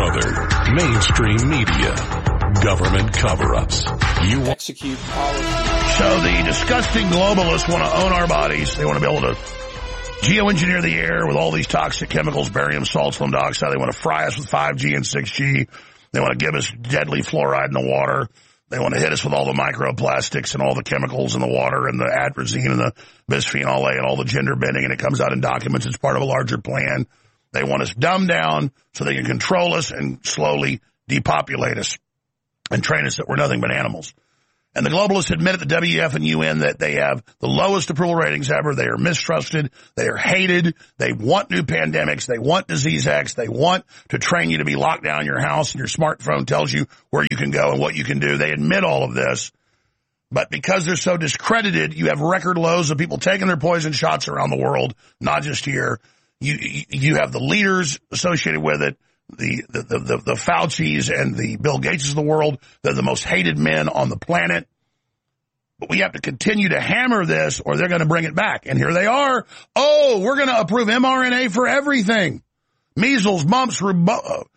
other. Mainstream media. Government cover-ups. You execute policy. So the disgusting globalists want to own our bodies. They want to be able to geoengineer the air with all these toxic chemicals, barium, salts, aluminum dioxide. They want to fry us with 5G and 6G. They want to give us deadly fluoride in the water. They want to hit us with all the microplastics and all the chemicals in the water and the atrazine and the bisphenol A and all the gender bending, and it comes out in documents. It's part of a larger plan. They want us dumbed down so they can control us and slowly depopulate us and train us that we're nothing but animals. And the globalists admit at the WEF and UN that they have the lowest approval ratings ever. They are mistrusted. They are hated. They want new pandemics. They want Disease X. They want to train you to be locked down in your house, and your smartphone tells you where you can go and what you can do. They admit all of this. But because they're so discredited, you have record lows of people taking their poison shots around the world, not just here. You have the leaders associated with it. The Faucis and the Bill Gates of the world. They're the most hated men on the planet. But we have to continue to hammer this or they're going to bring it back. And here they are. Oh, we're going to approve mRNA for everything. Measles, mumps, rubella,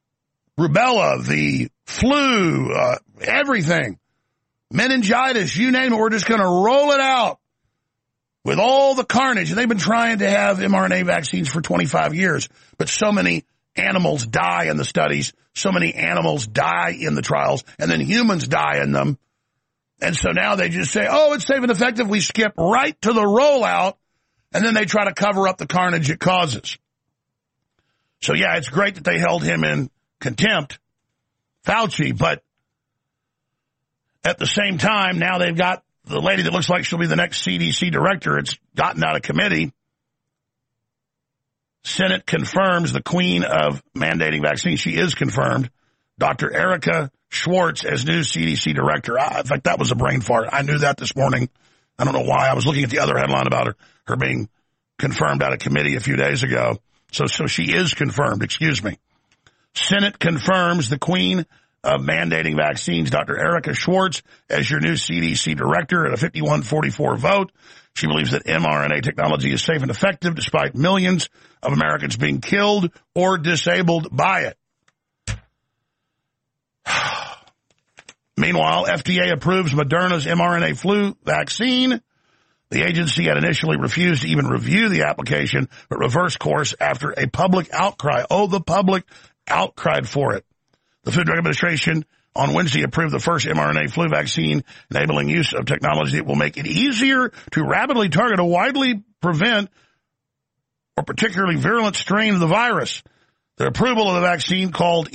the flu, everything. Meningitis, you name it. We're just going to roll it out with all the carnage. And they've been trying to have mRNA vaccines for 25 years. But so many animals die in the studies. So many animals die in the trials, and then humans die in them. And so now they just say, oh, it's safe and effective. We skip right to the rollout, and then they try to cover up the carnage it causes. So, yeah, it's great that they held him in contempt, Fauci, but at the same time, now they've got the lady that looks like she'll be the next CDC director. It's gotten out of committee. Senate confirms the queen of mandating vaccines. She is confirmed. Dr. Erica Schwartz as new CDC director. In fact, that was a brain fart. I knew that this morning. I don't know why. I was looking at the other headline about her being confirmed out of committee a few days ago. So she is confirmed. Excuse me. Senate confirms the queen of mandating vaccines, Dr. Erica Schwartz, as your new CDC director at a 51-44 vote. She believes that mRNA technology is safe and effective despite millions of Americans being killed or disabled by it. Meanwhile, FDA approves Moderna's mRNA flu vaccine. The agency had initially refused to even review the application, but reversed course after a public outcry. Oh, the public outcried for it. The Food and Drug Administration on Wednesday approved the first mRNA flu vaccine, enabling use of technology that will make it easier to rapidly target a widely prevent or particularly virulent strain of the virus. The approval of the vaccine, called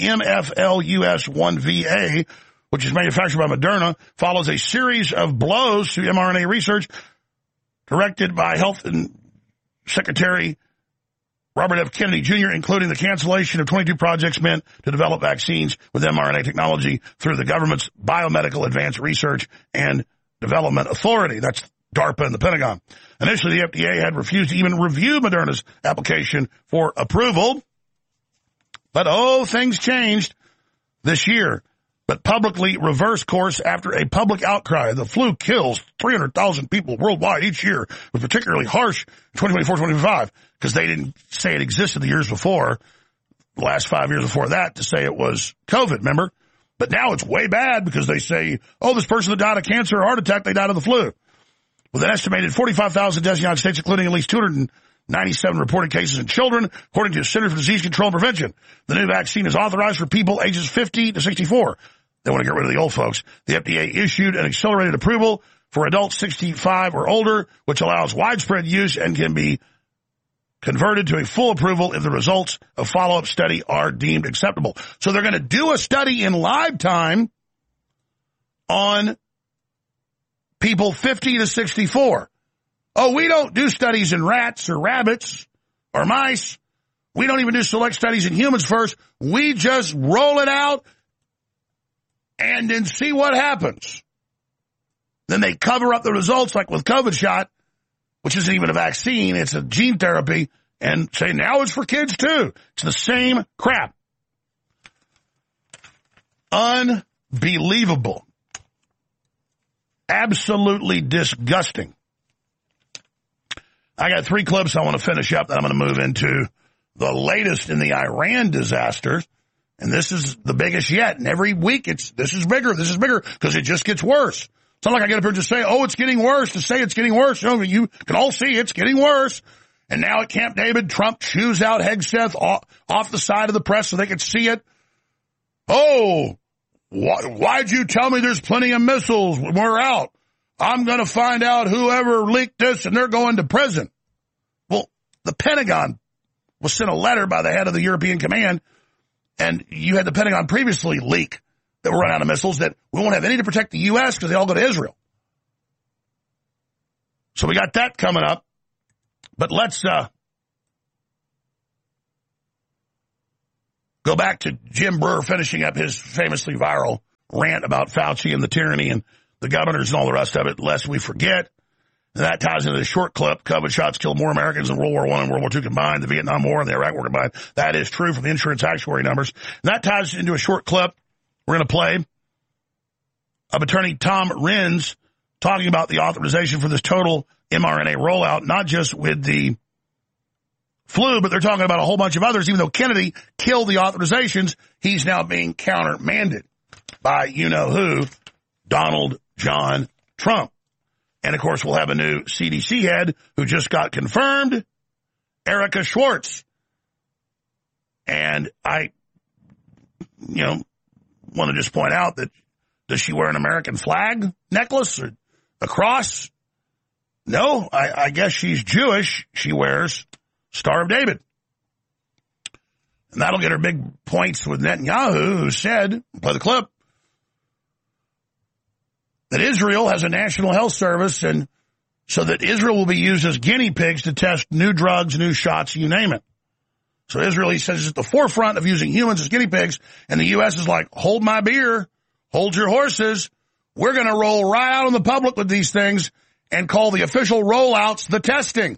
MFLUS1VA, which is manufactured by Moderna, follows a series of blows to mRNA research directed by Health and Secretary Robert F. Kennedy Jr., including the cancellation of 22 projects meant to develop vaccines with mRNA technology through the government's Biomedical Advanced Research and Development Authority. That's DARPA and the Pentagon. Initially, the FDA had refused to even review Moderna's application for approval. But, things changed this year. But publicly reversed course after a public outcry. The flu kills 300,000 people worldwide each year. It was particularly harsh in 2024-2025 because they didn't say it existed the years before, the last 5 years before that, to say it was COVID, remember? But now it's way bad because they say, this person that died of cancer or heart attack, they died of the flu. With an estimated 45,000 deaths in the United States, including at least 297 reported cases in children, according to the Center for Disease Control and Prevention. The new vaccine is authorized for people ages 50 to 64. They want to get rid of the old folks. The FDA issued an accelerated approval for adults 65 or older, which allows widespread use and can be converted to a full approval if the results of follow-up study are deemed acceptable. So they're going to do a study in live time on people 50 to 64. We don't do studies in rats or rabbits or mice. We don't even do select studies in humans first. We just roll it out and then see what happens. Then they cover up the results like with COVID shot, which isn't even a vaccine, it's a gene therapy, and say now it's for kids too. It's the same crap. Unbelievable. Absolutely disgusting. I got 3 clips I want to finish up, then I'm going to move into the latest in the Iran disaster. And this is the biggest yet. And every week this is bigger, because it just gets worse. It's not like I get up here and just say, oh, it's getting worse, to say it's getting worse. You know, you can all see it's getting worse. And now at Camp David, Trump chews out Hegseth off the side of the press so they could see it. Oh, why'd you tell me there's plenty of missiles when we're out? I'm going to find out whoever leaked this, and they're going to prison. Well, the Pentagon was sent a letter by the head of the European Command, and you had the Pentagon previously leak that we're running out of missiles, that we won't have any to protect the U.S. because they all go to Israel. So we got that coming up. But let's go back to Jim Brewer finishing up his famously viral rant about Fauci and the tyranny and the governors and all the rest of it, lest we forget. And that ties into the short clip. COVID shots killed more Americans in World War I and World War II combined. The Vietnam War and the Iraq War combined. That is true from the insurance actuary numbers. And that ties into a short clip we're going to play of Attorney Tom Renz talking about the authorization for this total mRNA rollout, not just with the flu, but they're talking about a whole bunch of others. Even though Kennedy killed the authorizations, he's now being countermanded by you-know-who, Donald John Trump. And, of course, we'll have a new CDC head who just got confirmed, Erica Schwartz. And I, want to just point out that, does she wear an American flag necklace or a cross? No, I guess she's Jewish. She wears Star of David. And that'll get her big points with Netanyahu, who said, play the clip, that Israel has a national health service, and so that Israel will be used as guinea pigs to test new drugs, new shots, you name it. So Israel, he says, is at the forefront of using humans as guinea pigs, and the U.S. is like, hold my beer, hold your horses. We're going to roll right out in the public with these things and call the official rollouts the testing.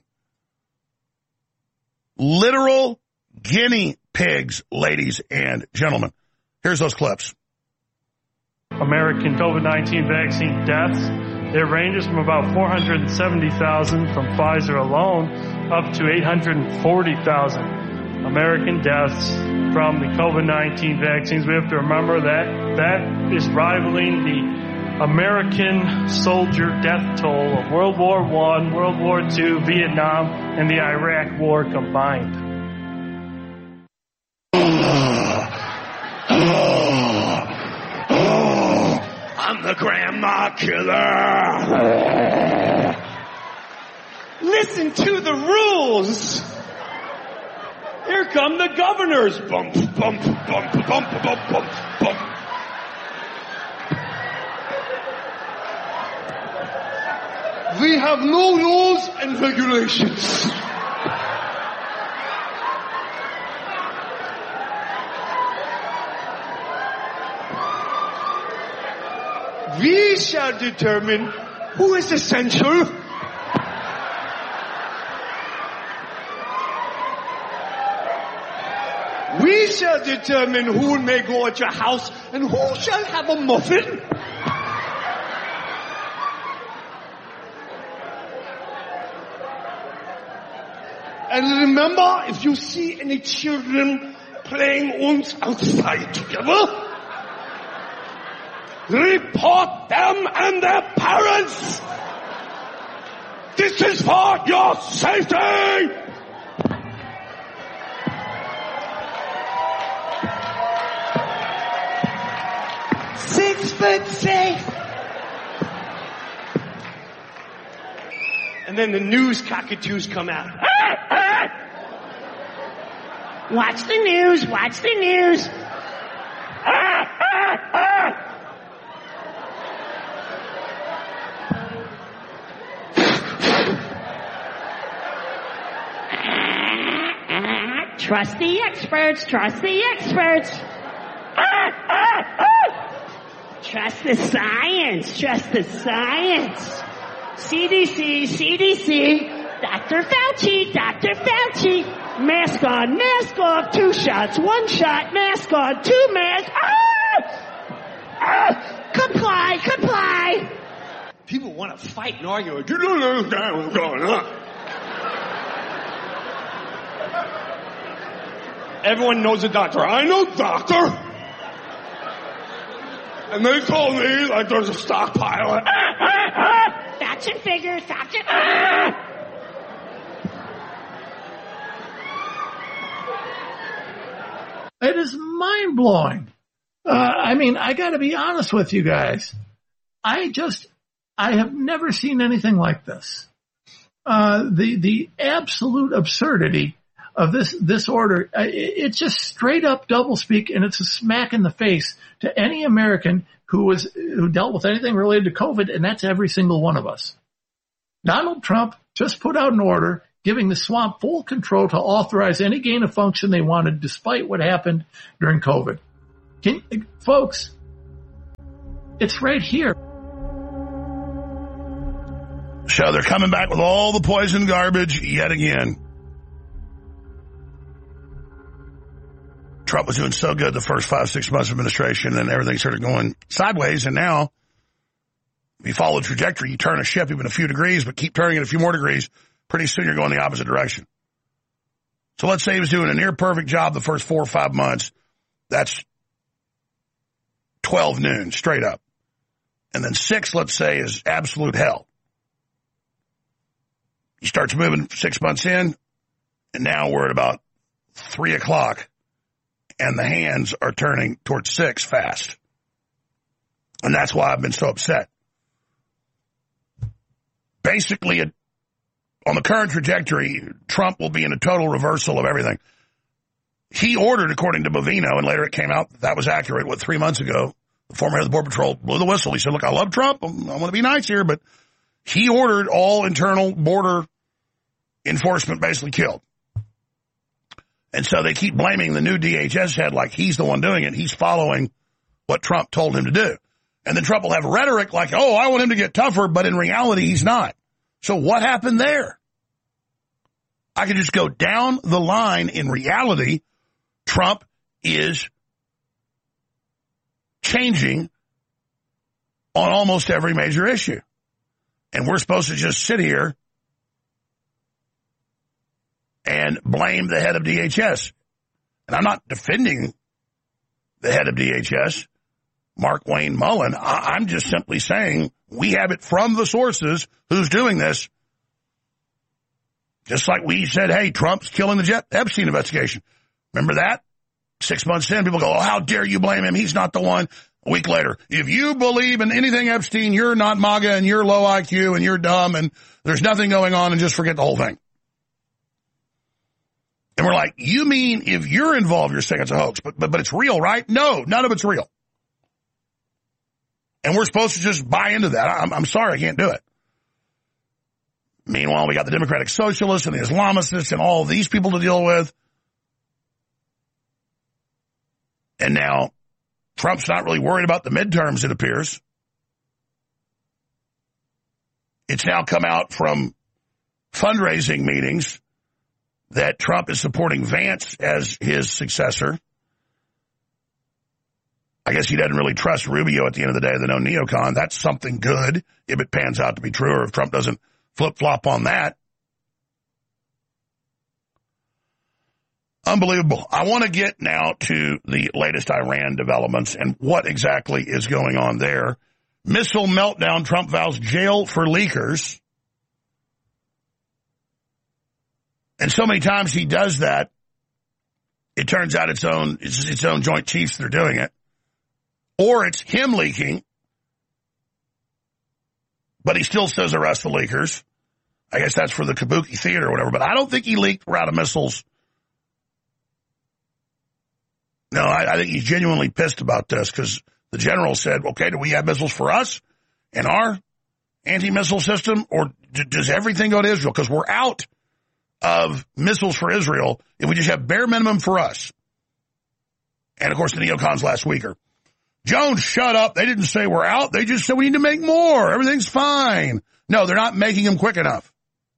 Literal guinea pigs, ladies and gentlemen. Here's those clips. American COVID-19 vaccine deaths, it ranges from about 470,000 from Pfizer alone up to 840,000 American deaths from the COVID-19 vaccines. We have to remember that is rivaling the American soldier death toll of World War I, World War II, Vietnam, and the Iraq War combined. I'm the grandma killer. Listen to the rules. Here come the governors. Bump, bump, bump, bump, bump, bump, bump. We have no rules and regulations. We shall determine who is essential. We shall determine who may go at your house and who shall have a muffin. And remember, if you see any children playing uns outside together, report them and their parents. This is for your safety. Six foot safe. And then the news cockatoos come out. Watch the news, watch the news. Trust the experts, trust the experts. Trust the science, trust the science. CDC, CDC, Dr. Fauci, Dr. Fauci. Mask on, mask off, 2 shots, 1 shot, mask on, 2 masks. Comply, comply. People want to fight and argue. You don't understand what's going on. Everyone knows a doctor. I know doctor. And they told me, like, there's a stockpile. Facts and figures, facts and... It is mind-blowing. I got to be honest with you guys. I have never seen anything like this. The absolute absurdity of this order, it's just straight up doublespeak, and it's a smack in the face to any American who dealt with anything related to COVID, and that's every single one of us. Donald Trump just put out an order giving the swamp full control to authorize any gain of function they wanted, despite what happened during COVID. Folks, it's right here. So they're coming back with all the poison garbage yet again. Trump was doing so good the first 5-6 months of administration, and everything started going sideways. And now, if you follow the trajectory, you turn a ship even a few degrees, but keep turning it a few more degrees, pretty soon you're going the opposite direction. So let's say he was doing a near perfect job the first 4 or 5 months. That's 12 noon, straight up. And then 6, let's say, is absolute hell. He starts moving 6 months in, and now we're at about 3 o'clock, and the hands are turning towards 6 fast. And that's why I've been so upset. Basically, on the current trajectory, Trump will be in a total reversal of everything. He ordered, according to Bovino, and later it came out that was accurate, 3 months ago, the former head of the Border Patrol blew the whistle. He said, look, I love Trump. I want to be nice here, but he ordered all internal border enforcement basically killed. And so they keep blaming the new DHS head like he's the one doing it. He's following what Trump told him to do. And then Trump will have rhetoric like, oh, I want him to get tougher, but in reality, he's not. So what happened there? I could just go down the line. In reality, Trump is changing on almost every major issue. And we're supposed to just sit here and blame the head of DHS. And I'm not defending the head of DHS, Mark Wayne Mullen. I'm just simply saying we have it from the sources who's doing this. Just like we said, hey, Trump's killing the Epstein investigation. Remember that? 6 months in, people go, oh, how dare you blame him? He's not the one. A week later, if you believe in anything Epstein, you're not MAGA and you're low IQ and you're dumb and there's nothing going on and just forget the whole thing. And we're like, you mean if you're involved, you're saying it's a hoax, but it's real, right? No, none of it's real. And we're supposed to just buy into that. I'm sorry, I can't do it. Meanwhile, we got the Democratic Socialists and the Islamists and all these people to deal with. And now Trump's not really worried about the midterms, it appears. It's now come out from fundraising meetings that Trump is supporting Vance as his successor. I guess he doesn't really trust Rubio at the end of the day, the no neocon. That's something good if it pans out to be true or if Trump doesn't flip-flop on that. Unbelievable. I want to get now to the latest Iran developments and what exactly is going on there. Missile meltdown, Trump vows jail for leakers. And so many times he does that, it turns out it's its own Joint Chiefs that are doing it. Or it's him leaking, but he still says arrest the leakers. I guess that's for the Kabuki Theater or whatever, but I don't think he leaked Rada missiles. No, I think he's genuinely pissed about this because the general said, okay, do we have missiles for us and our anti-missile system, or does everything go to Israel? Because we're out of missiles for Israel if we just have bare minimum for us. And, of course, the neocons last week are, Jones, shut up. They didn't say we're out. They just said we need to make more. Everything's fine. No, they're not making them quick enough.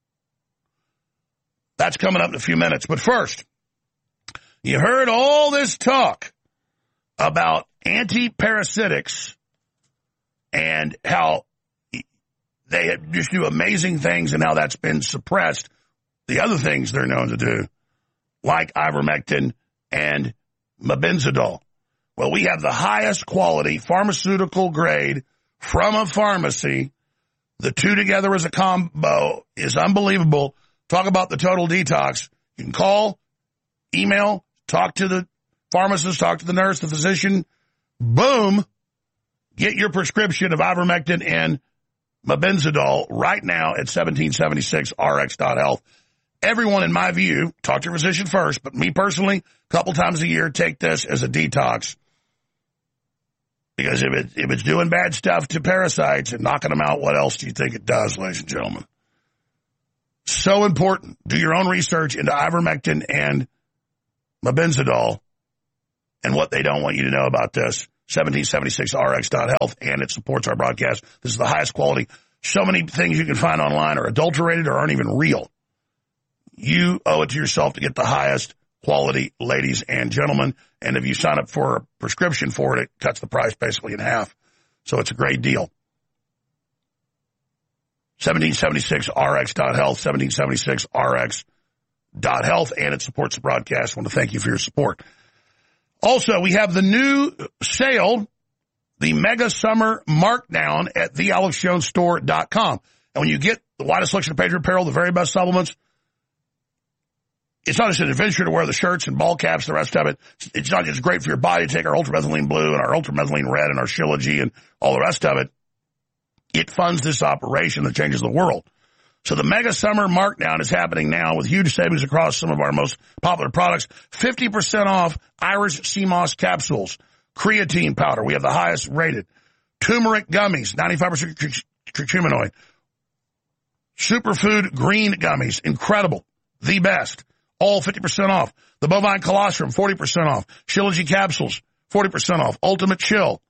That's coming up in a few minutes. But first, you heard all this talk about anti-parasitics and how they just do amazing things and how that's been suppressed. The other things they're known to do, like ivermectin and mebendazole. Well, we have the highest quality pharmaceutical grade from a pharmacy. The two together as a combo is unbelievable. Talk about the total detox. You can call, email, talk to the pharmacist, talk to the nurse, the physician. Boom. Get your prescription of ivermectin and mebendazole right now at 1776rx.health. Everyone, in my view, talk to your physician first, but me personally, a couple times a year, take this as a detox. Because if it's doing bad stuff to parasites and knocking them out, what else do you think it does, ladies and gentlemen? So important. Do your own research into ivermectin and mebendazole and what they don't want you to know about this. 1776rx.health, and it supports our broadcast. This is the highest quality. So many things you can find online are adulterated or aren't even real. You owe it to yourself to get the highest quality, ladies and gentlemen. And if you sign up for a prescription for it, it cuts the price basically in half. So it's a great deal. 1776rx.health, 1776rx.health, and it supports the broadcast. I want to thank you for your support. Also, we have the new sale, the Mega Summer Markdown at thealexjonesstore.com. And when you get the widest selection of Patriot apparel, the very best supplements, it's not just an adventure to wear the shirts and ball caps, the rest of it. It's not just great for your body to take our ultramethylene blue and our ultramethylene red and our Shilajit and all the rest of it. It funds this operation that changes the world. So the Mega Summer Markdown is happening now with huge savings across some of our most popular products. 50% off Irish Sea Moss capsules, creatine powder. We have the highest rated. Turmeric gummies, 95% curcuminoid. Superfood green gummies, incredible. The best. All 50% off. The bovine colostrum, 40% off. Shilajit capsules, 40% off. Ultimate Chill.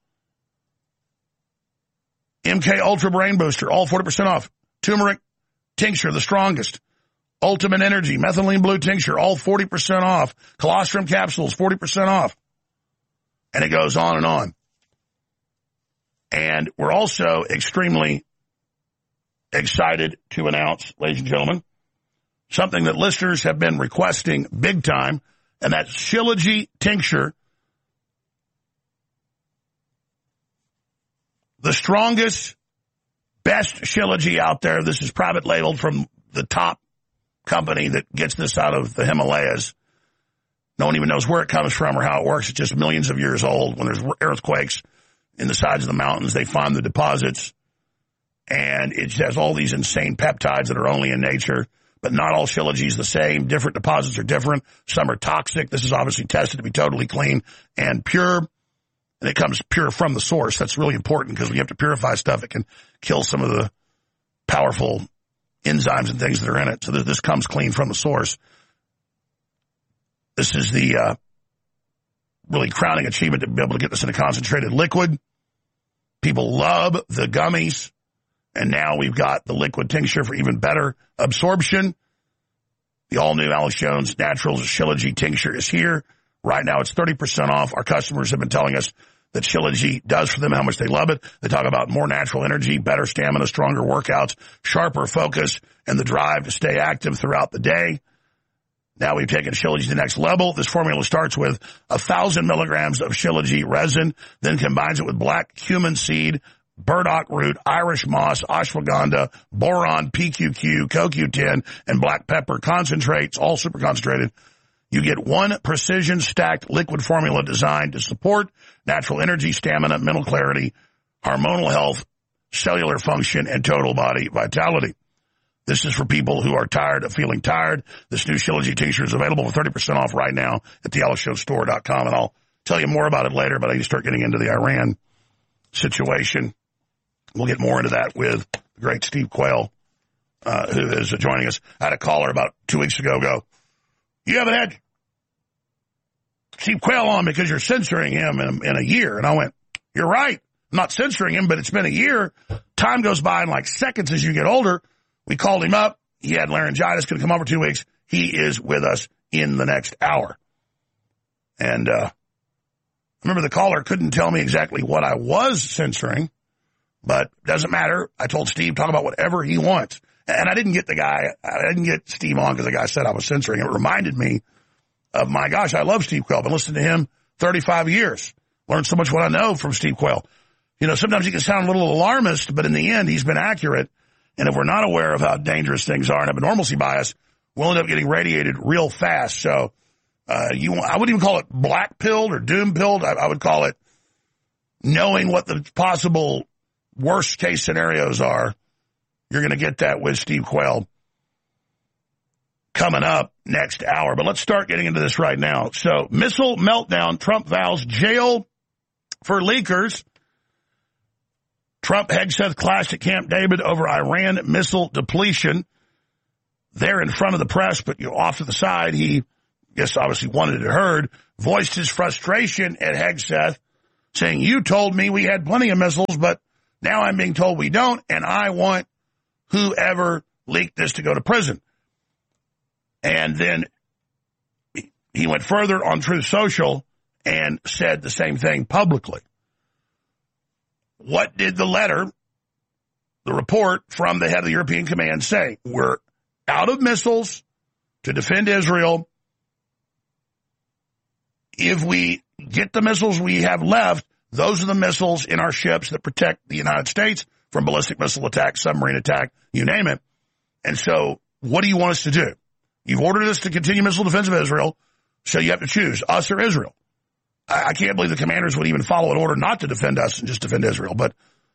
MK Ultra Brain Booster, all 40% off. Turmeric tincture, the strongest. Ultimate Energy, methylene blue tincture, all 40% off. Colostrum capsules, 40% off. And it goes on and on. And we're also extremely excited to announce, ladies and gentlemen, something that listeners have been requesting big time, and that's Shilajit tincture. The strongest, best Shilajit out there. This is private labeled from the top company that gets this out of the Himalayas. No one even knows where it comes from or how it works. It's just millions of years old. When there's earthquakes in the sides of the mountains, they find the deposits. And it has all these insane peptides that are only in nature. But not all Shilajit is the same. Different deposits are different. Some are toxic. This is obviously tested to be totally clean and pure. And it comes pure from the source. That's really important because when you have to purify stuff, it can kill some of the powerful enzymes and things that are in it. So this comes clean from the source. This is the really crowning achievement to be able to get this in a concentrated liquid. People love the gummies. And now we've got the liquid tincture for even better absorption. The all-new Alex Jones Naturals Shilajit tincture is here. Right now it's 30% off. Our customers have been telling us that Shilajit does for them, how much they love it. They talk about more natural energy, better stamina, stronger workouts, sharper focus, and the drive to stay active throughout the day. Now we've taken Shilajit to the next level. This formula starts with 1,000 milligrams of Shilajit resin, then combines it with black cumin seed, burdock root, Irish moss, ashwagandha, boron, PQQ, CoQ10, and black pepper concentrates, all super concentrated. You get one precision-stacked liquid formula designed to support natural energy, stamina, mental clarity, hormonal health, cellular function, and total body vitality. This is for people who are tired of feeling tired. This new Shilajit tincture is available for 30% off right now at thealexjonesstore.com, and I'll tell you more about it later, but I need to start getting into the Iran situation. We'll get more into that with the great Steve Quayle, who is joining us. I had a caller about 2 weeks ago go, "You haven't had Steve Quayle on because you're censoring him in a year." And I went, "You're right. I'm not censoring him, but it's been a year. Time goes by in like seconds as you get older." We called him up. He had laryngitis, going to come over 2 weeks. He is with us in the next hour. And I remember the caller couldn't tell me exactly what I was censoring, but it doesn't matter. I told Steve, talk about whatever he wants. And I didn't get Steve on because the guy said I was censoring. It reminded me of, my gosh, I love Steve Quayle. I've been listening to him 35 years. Learned so much what I know from Steve Quayle. You know, sometimes he can sound a little alarmist, but in the end, he's been accurate. And if we're not aware of how dangerous things are and have a normalcy bias, we'll end up getting radiated real fast. So, I wouldn't even call it black-pilled or doom-pilled. I would call it knowing what the possible worst-case scenarios are. You're going to get that with Steve Quayle coming up next hour. But let's start getting into this right now. So, missile meltdown. Trump vows jail for leakers. Trump Hegseth clashed at Camp David over Iran missile depletion. There in front of the press, but off to the side, he, obviously wanted it heard, voiced his frustration at Hegseth, saying, you told me we had plenty of missiles, but now I'm being told we don't, and I want whoever leaked this to go to prison. And then he went further on Truth Social and said the same thing publicly. What did the letter, the report from the head of the European Command say? We're out of missiles to defend Israel. If we get the missiles we have left, those are the missiles in our ships that protect the United States from ballistic missile attack, submarine attack, you name it. And so what do you want us to do? You've ordered us to continue missile defense of Israel, so you have to choose us or Israel. I can't believe the commanders would even follow an order not to defend us and just defend Israel. But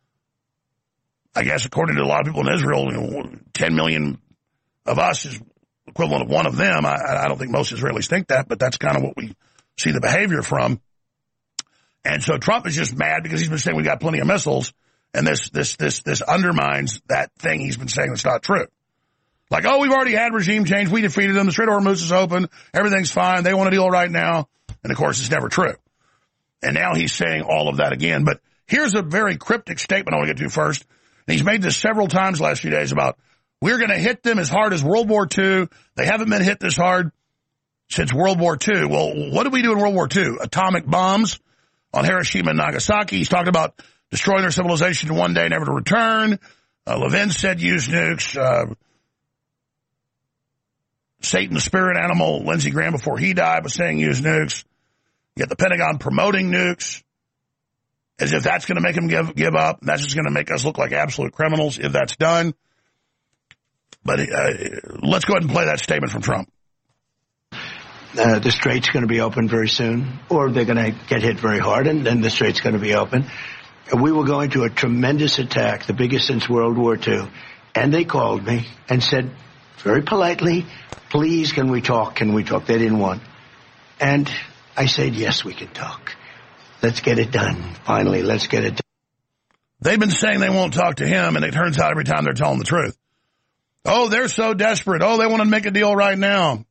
I guess according to a lot of people in Israel, 10 million of us is equivalent of one of them. I don't think most Israelis think that, but that's kind of what we see the behavior from. And so Trump is just mad because he's been saying we got plenty of missiles, and this undermines that thing he's been saying that's not true. Like, oh, we've already had regime change. We defeated them. The Strait of Hormuz is open. Everything's fine. They want a deal right now. And, of course, it's never true. And now he's saying all of that again. But here's a very cryptic statement I want to get to first. And he's made this several times the last few days about we're going to hit them as hard as World War II. They haven't been hit this hard since World War II. Well, what did we do in World War II? Atomic bombs on Hiroshima and Nagasaki. He's talking about destroying their civilization in one day, never to return. Levin said use nukes. Satan, the spirit animal, Lindsey Graham, before he died, was saying use nukes. You get the Pentagon promoting nukes as if that's going to make them give up. That's just going to make us look like absolute criminals if that's done. But let's go ahead and play that statement from Trump. The strait's going to be open very soon, or they're going to get hit very hard, and then the strait's going to be open. We were going to a tremendous attack, the biggest since World War II, and they called me and said very politely, please, can we talk? Can we talk? They didn't want. And I said, yes, we can talk. Let's get it done. Finally, let's get it done. They've been saying they won't talk to him, and it turns out every time they're telling the truth. Oh, they're so desperate. Oh, they want to make a deal right now.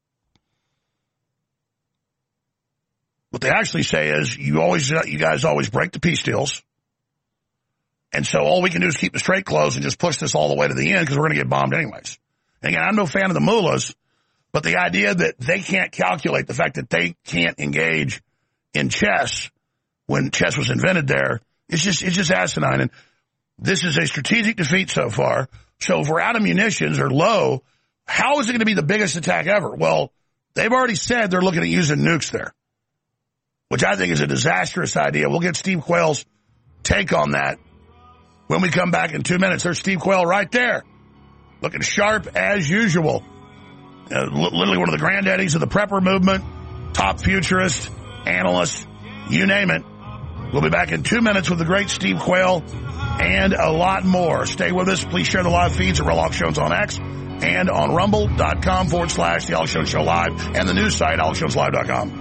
What they actually say is you guys always break the peace deals. And so all we can do is keep the strait closed and just push this all the way to the end because we're going to get bombed anyways. And again, I'm no fan of the mullahs, but the idea that they can't calculate the fact that they can't engage in chess when chess was invented there, it's just asinine. And this is a strategic defeat so far. So if we're out of munitions or low, how is it going to be the biggest attack ever? Well, they've already said they're looking at using nukes there, which I think is a disastrous idea. We'll get Steve Quayle's take on that when we come back in 2 minutes. There's Steve Quayle right there, looking sharp as usual. Literally one of the granddaddies of the prepper movement, top futurist, analyst, you name it. We'll be back in 2 minutes with the great Steve Quayle and a lot more. Stay with us. Please share the live feeds at Real Alex Jones on X and on rumble.com/The Alex Jones Show Live and the news site, AlexJonesLive.com.